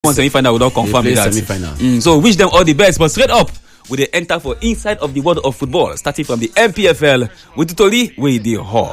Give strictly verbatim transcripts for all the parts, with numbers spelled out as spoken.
semi-final, we don't confirm that. Semi-final. Mm, so wish them all the best, but straight up, we they enter for inside of the world of football, starting from the M P F L with the Tori with the Hall.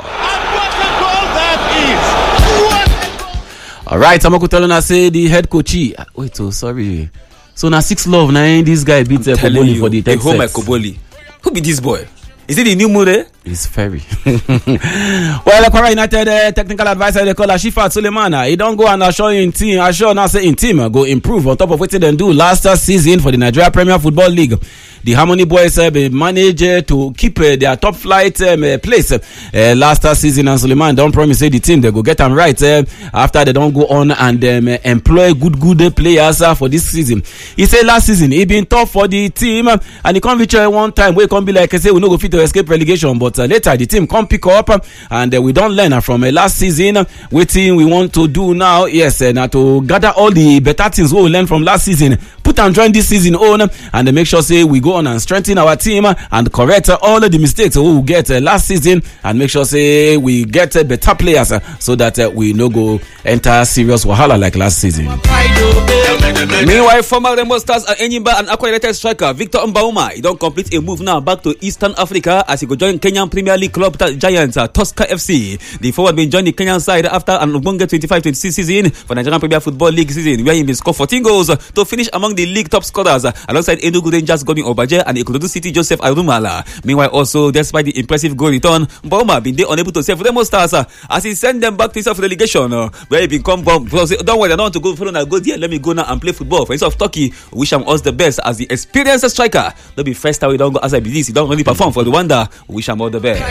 All right, Samako telling us say the head coach. Wait, oh, sorry. So now six love now this guy beats uh, Koboli for the they hold my Koboli. Who be this boy? Is it the new Mure? It's Ferry. Well, Kwara United uh, technical advisor they call Shifat Sulemana. He don't go and assure in team. Assure now say in team uh, go improve on top of what they do last season for the Nigeria Premier Football League. The Harmony Boys uh, managed uh, to keep uh, their top flight um, uh, place uh, last season, and Suleiman don't promise say the team they go get them right uh, after they don't go on and um, uh, employ good good uh, players uh, for this season. He said last season he been tough for the team uh, and he can't reach uh, one time where it can be like I say we no go fit to escape relegation, but uh, later the team come pick up uh, and uh, we don't learn uh, from uh, last season. Uh, what team we want to do now? Yes, uh, now to gather all the better things we learn from last season, put and join this season on uh, and uh, make sure say we go on and strengthen our team uh, and correct uh, all of the mistakes we will get uh, last season and make sure say we get uh, better players uh, so that uh, we no go enter serious wahala like last season. Meanwhile, former Rainbow Stars and Enyimba and Aqua United striker Victor Mbauma, he don't complete a move now back to Eastern Africa as he go join Kenyan Premier League club Giants uh, Tusker F C. The forward been joined the Kenyan side after an Ubunga twenty-five twenty-six season for Nigerian Premier Football League season where he been scored fourteen goals uh, to finish among the league top scorers uh, alongside Enugu Rangers Godwin Obaje and Ikorodu City Joseph Arumala. Meanwhile, also despite the impressive goal return, Mbauma been they unable to save Rainbow Stars uh, as he sent them back to self-relegation uh, where he become bomb. Don't worry, I don't want to go follow now. Go there, let me go now and play football. For instance of Turkey, wish him all the best as the experienced striker. Don't be first time we don't go as I believe he don't really perform for Rwanda. Wish him all the best.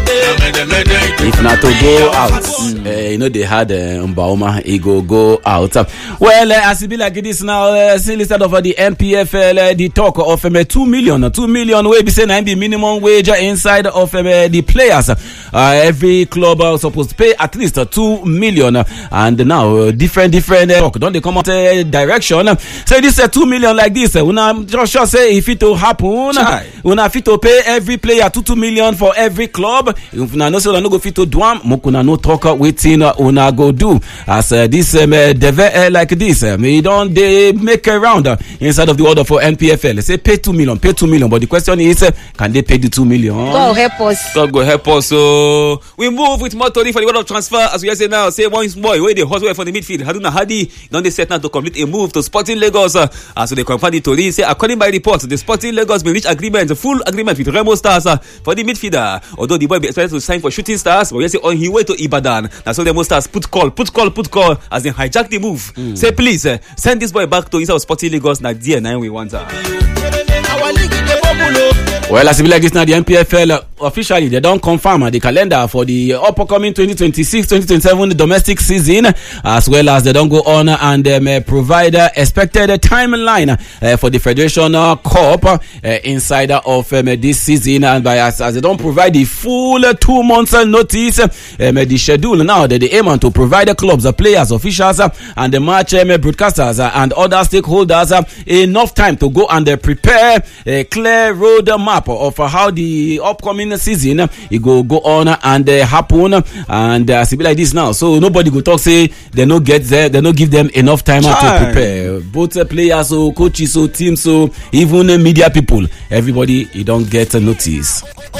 If not to go out, mm. uh, you know they had uh, Mbauma, he go go out. Well, uh, as it be like this now, uh, still instead of uh, the M P F L, uh, the talk of um, two million, two million way be saying I be minimum wage inside of um, uh, the players. Uh, every club uh, supposed to pay at least uh, two million, uh, and now uh, different different uh, talk. Don't they come out uh, direction? So this uh, two million like this. Uh, when I'm just sure say if it to happen, Chai. when I fit to pay every player two two million for every club. If na no say una no go fit to do am, mokuna no talk waiting uh, una go do as uh, this um, uh, deve uh, like this. Uh, we don't they make a round uh, inside of the order for N P F L. They say pay two million, pay two million, but the question is, uh, can they pay the two million? God help us. God go help us. So we move with more Tori for the world of transfer as we say now. Say one boy where the hustle for the midfield. Haruna Hadi don't they set now to complete a move to Sporting Lagos. Uh, as they confirm the Tori say according by reports, the Sporting Lagos will reach agreement, full agreement with Rainbow Stars uh, for the midfielder. Although the boy be expected to sign for Shooting Stars, but we say on his way to Ibadan. Now so Rainbow Stars put call, put call, put call as they hijack the move. Mm. Say please uh, send this boy back to inside of Sporting Lagos. Now D N we want her. Well, as it be like this now, the N P F L uh, officially they don't confirm uh, the calendar for the upcoming twenty twenty-six twenty twenty-seven domestic season, as well as they don't go on and um, uh, provide uh, expected uh, timeline uh, for the Federation uh, Cup uh, inside of um, uh, this season, and by as, as they don't provide the full uh, two months uh, notice, um, uh, the schedule now that they aim on to provide the clubs, the uh, players, officials, uh, and the match um, uh, broadcasters uh, and other stakeholders uh, enough time to go and uh, prepare a clear road map of uh, how the upcoming season uh, it go go on and uh, happen, and uh, it be like this now. So nobody go talk say they no get there, they no give them enough time uh, to prepare. Both uh, players, so coaches, so teams, so even uh, media people, everybody, you don't get a notice.